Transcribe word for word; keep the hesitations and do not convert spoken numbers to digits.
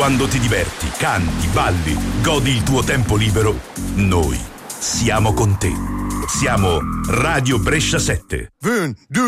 Quando ti diverti, canti, balli, godi il tuo tempo libero, noi siamo con te. Siamo Radio Brescia sette. Un, due.